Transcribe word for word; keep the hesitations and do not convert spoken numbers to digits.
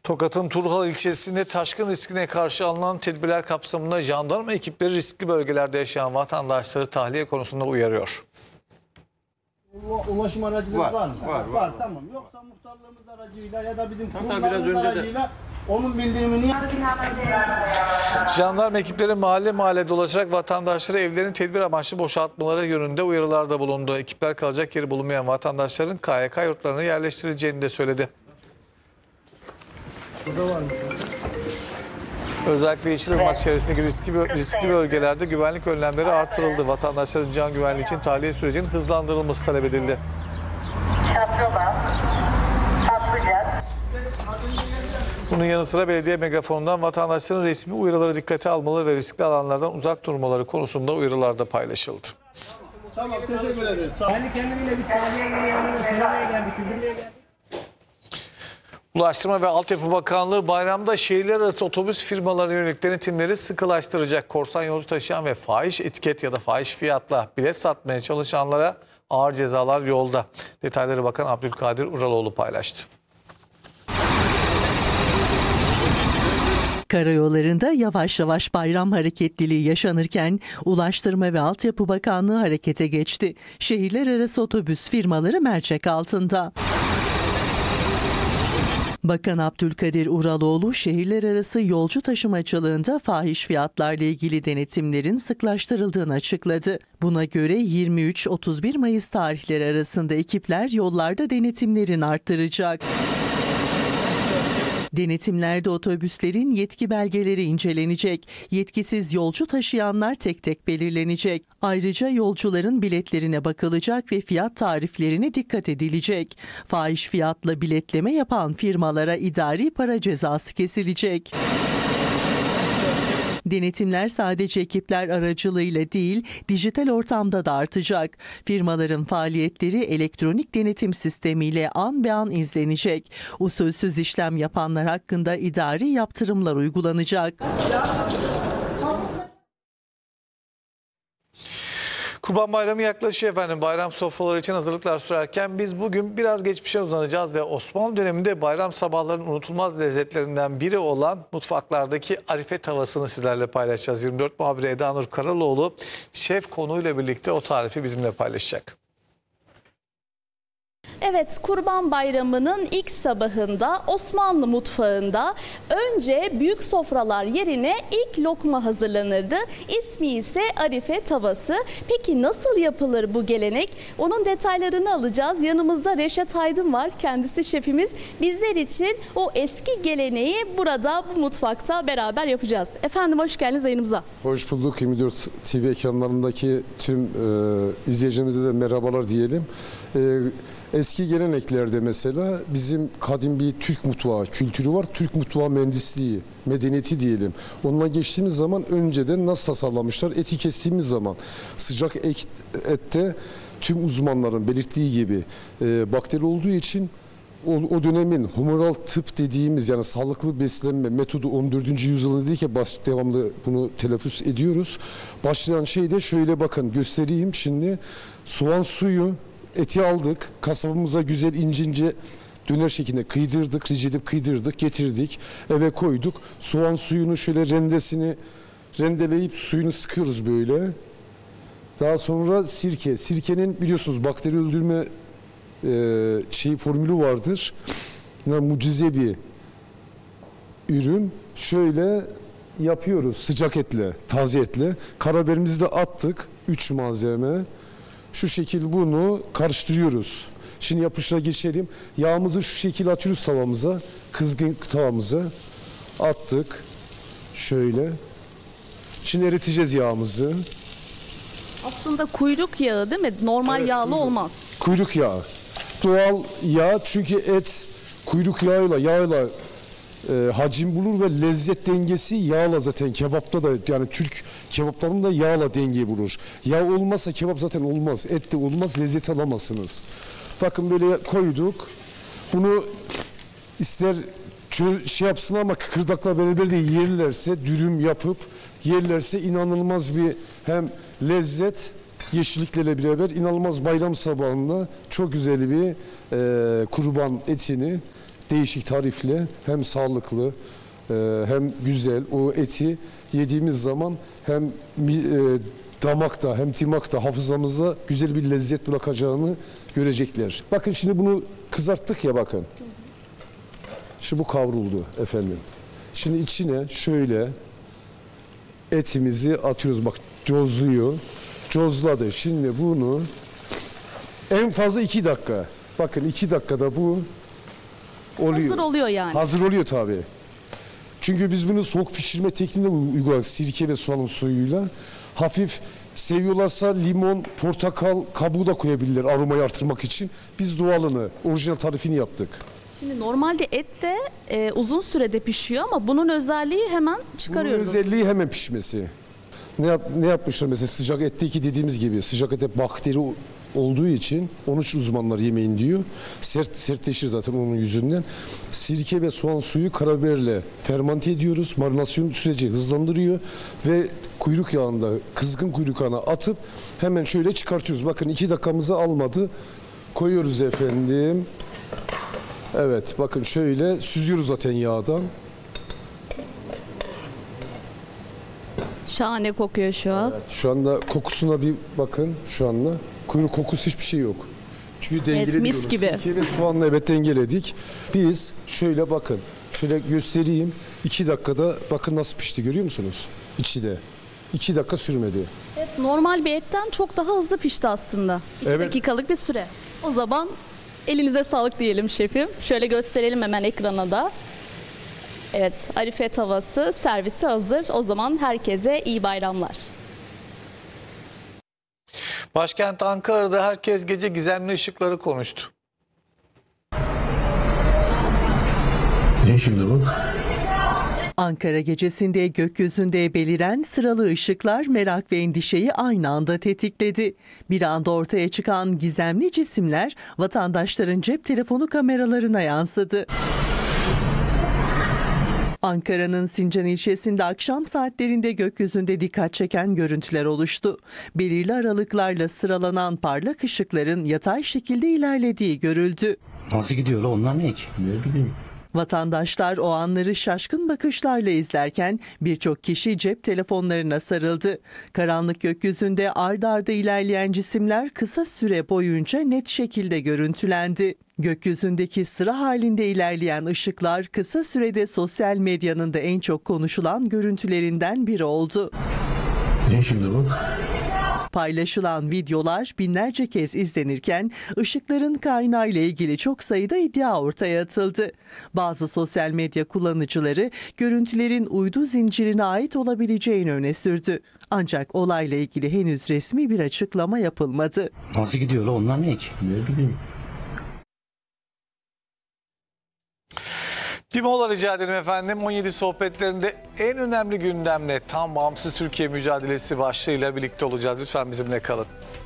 Tokat'ın Turhal ilçesinde taşkın riskine karşı alınan tedbirler kapsamında jandarma ekipleri riskli bölgelerde yaşayan vatandaşları tahliye konusunda uyarıyor. Ulaşım aracınız var, var mı? Var, var, var, var. Tamam. Yoksa muhtarlığımız aracıyla ya da bizim Hatta biraz kurumlarımız önce de- aracıyla onun bildirimini Jandarma ekipleri mahalle mahalle dolaşarak vatandaşları evlerini tedbir amaçlı boşaltmaları yönünde uyarılarda bulundu. Ekipler kalacak yeri bulunmayan vatandaşların K Y K yurtlarına yerleştirileceğini de söyledi. Özellikle Yeşilırmak çevresindeki riskli, riskli bölgelerde güvenlik önlemleri artırıldı. Vatandaşların can güvenliği için tahliye sürecinin hızlandırılması talep edildi. Çatlama, Tatlıcak, Bunun yanı sıra belediye megafonundan vatandaşların resmi uyarıları dikkate almaları ve riskli alanlardan uzak durmaları konusunda uyarılar da paylaşıldı. Tamam, teşekkür ederiz. Sağ Kendi kendimle biz tahliyenin yanına söylemeye geldik, bildirmeye geldik. Ulaştırma ve Altyapı Bakanlığı bayramda şehirler arası otobüs firmalarına yönelik denetimleri sıkılaştıracak. Korsan yolcu taşıyan ve fahiş etiket ya da fahiş fiyatla bilet satmaya çalışanlara ağır cezalar yolda. Detayları Bakan Abdülkadir Uraloğlu paylaştı. Karayollarında yavaş yavaş bayram hareketliliği yaşanırken Ulaştırma ve Altyapı Bakanlığı harekete geçti. Şehirler arası otobüs firmaları mercek altında. Bakan Abdülkadir Uraloğlu, şehirler arası yolcu taşımacılığında fahiş fiyatlarla ilgili denetimlerin sıklaştırıldığını açıkladı. Buna göre yirmi üç otuz bir Mayıs tarihleri arasında ekipler yollarda denetimlerini arttıracak. Denetimlerde otobüslerin yetki belgeleri incelenecek. Yetkisiz yolcu taşıyanlar tek tek belirlenecek. Ayrıca yolcuların biletlerine bakılacak ve fiyat tariflerine dikkat edilecek. Fahiş fiyatla biletleme yapan firmalara idari para cezası kesilecek. Denetimler sadece ekipler aracılığıyla değil, dijital ortamda da artacak. Firmaların faaliyetleri elektronik denetim sistemiyle an be an izlenecek. Usulsüz işlem yapanlar hakkında idari yaptırımlar uygulanacak. Kurban Bayramı yaklaşıyor efendim. Bayram sofraları için hazırlıklar sürerken biz bugün biraz geçmişe uzanacağız ve Osmanlı döneminde bayram sabahlarının unutulmaz lezzetlerinden biri olan mutfaklardaki arife tavasını sizlerle paylaşacağız. yirmi dört muhabiri Eda Nur Karaloğlu şef konuyla birlikte o tarifi bizimle paylaşacak. Evet, Kurban Bayramı'nın ilk sabahında Osmanlı mutfağında önce büyük sofralar yerine ilk lokma hazırlanırdı. İsmi ise arife tavası. Peki nasıl yapılır bu gelenek? Onun detaylarını alacağız. Yanımızda Reşat Aydın var. Kendisi şefimiz. Bizler için o eski geleneği burada bu mutfakta beraber yapacağız. Efendim hoş geldiniz yayınımıza. Hoş bulduk. yirmi dört T V ekranlarındaki tüm e, izleyicilerimize de merhabalar diyelim. E, eski geleneklerde mesela bizim kadim bir Türk mutfağı kültürü var. Türk mutfağı mühendisliği, medeniyeti diyelim. Onunla geçtiğimiz zaman önceden nasıl tasarlamışlar? Eti kestiğimiz zaman sıcak et, ette tüm uzmanların belirttiği gibi e, bakteri olduğu için O, o dönemin humoral tıp dediğimiz yani sağlıklı beslenme metodu on dördüncü yüzyılda değil ki baş, devamlı bunu telaffuz ediyoruz. Başlayan şey de şöyle bakın göstereyim şimdi. Soğan suyu, eti aldık. Kasabımıza güzel ince ince döner şeklinde kıydırdık, rica edip kıydırdık, getirdik. Eve koyduk. Soğan suyunu şöyle rendesini rendeleyip suyunu sıkıyoruz böyle. Daha sonra sirke. Sirkenin biliyorsunuz bakteri öldürme Ee, şey formülü vardır. Yani mucize bir ürün. Şöyle yapıyoruz sıcak etle, taze etle. Karabiberimizi de attık. üç malzeme. Şu şekil bunu karıştırıyoruz. Şimdi yapışına geçelim. Yağımızı şu şekil atıyoruz tavamıza. Kızgın tavamıza. Attık. Şöyle. Şimdi eriteceğiz yağımızı. Aslında kuyruk yağı değil mi? Normal Evet, yağlı kuyruk. olmaz. Kuyruk yağı. Doğal yağ çünkü et kuyruk yağıyla yağıyla e, hacim bulur ve lezzet dengesi yağla zaten kebapta da yani Türk kebaplarında yağla dengeyi bulur. Yağ olmazsa kebap zaten olmaz. Et de olmaz, lezzet alamazsınız. Bakın böyle koyduk. Bunu ister şey yapsın ama kıkırdakla beraber de yerlerse dürüm yapıp yerlerse inanılmaz bir hem lezzet yeşilliklerle beraber inanılmaz bayram sabahında çok güzel bir e, kurban etini değişik tarifle hem sağlıklı e, hem güzel o eti yediğimiz zaman hem mi- e, damakta hem dimakta hafızamızda güzel bir lezzet bırakacağını görecekler. Bakın şimdi bunu kızarttık ya bakın. Şimdi bu kavruldu efendim. Şimdi içine şöyle etimizi atıyoruz. Bak cozluyor. Cozladı. Şimdi bunu en fazla iki dakika. Bakın iki dakikada bu oluyor. Hazır oluyor yani. Hazır oluyor tabii. Çünkü biz bunu soğuk pişirme tekniğinde uyguladık. Sirke ve soğanın suyuyla. Hafif seviyorlarsa limon, portakal kabuğu da koyabilirler aromayı artırmak için. Biz doğalını, orijinal tarifini yaptık. Şimdi normalde et de e, uzun sürede pişiyor ama bunun özelliği hemen Bunun çıkarıyoruz. özelliği hemen pişmesi. Ne, yap, ne yapmışlar mesela sıcak etteki dediğimiz gibi sıcak ette bakteri o- olduğu için onun için uzmanlar yemeyin diyor. Sert sertleşir zaten onun yüzünden. Sirke ve soğan suyu karabiberle fermente ediyoruz. Marinasyon süreci hızlandırıyor ve kuyruk yağında kızgın kuyruk yağına atıp hemen şöyle çıkartıyoruz. Bakın iki dakikamızı almadı. Koyuyoruz efendim. Evet bakın şöyle süzüyoruz zaten yağdan. Şahane kokuyor şu an. Şu anda kokusuna bir bakın şu anda. Kuyruk kokusu hiçbir şey yok. Çünkü dengeledik mis onu. gibi. Sirke ve soğanla evet dengeledik. Biz şöyle bakın. Şöyle göstereyim. iki dakikada bakın nasıl pişti görüyor musunuz? İçi de. iki dakika sürmedi. Evet, normal bir etten çok daha hızlı pişti aslında. iki Evet. dakikalık bir süre. O zaman elinize sağlık diyelim şefim. Şöyle gösterelim hemen ekrana da. Evet, Arife tavası servisi hazır. O zaman herkese iyi bayramlar. Başkent Ankara'da herkes gece gizemli ışıkları konuştu. Ne şimdi bu? Ankara gecesinde gökyüzünde beliren sıralı ışıklar merak ve endişeyi aynı anda tetikledi. Bir anda ortaya çıkan gizemli cisimler vatandaşların cep telefonu kameralarına yansıdı. Ankara'nın Sincan ilçesinde akşam saatlerinde gökyüzünde dikkat çeken görüntüler oluştu. Belirli aralıklarla sıralanan parlak ışıkların yatay şekilde ilerlediği görüldü. Nasıl gidiyor la onlar ne ki? Ne bileyim. Vatandaşlar o anları şaşkın bakışlarla izlerken birçok kişi cep telefonlarına sarıldı. Karanlık gökyüzünde ard arda ilerleyen cisimler kısa süre boyunca net şekilde görüntülendi. Gökyüzündeki sıra halinde ilerleyen ışıklar kısa sürede sosyal medyanın da en çok konuşulan görüntülerinden biri oldu. Ne şimdi bu? Paylaşılan videolar binlerce kez izlenirken ışıkların kaynağı ile ilgili çok sayıda iddia ortaya atıldı. Bazı sosyal medya kullanıcıları görüntülerin uydu zincirine ait olabileceğini öne sürdü. Ancak olayla ilgili henüz resmi bir açıklama yapılmadı. Nasıl gidiyor la onlar ne ki? Ne bileyim. Bir mola rica edelim efendim. on yedi sohbetlerinde en önemli gündemle tam bağımsız Türkiye mücadelesi başlığıyla birlikte olacağız. Lütfen bizimle kalın.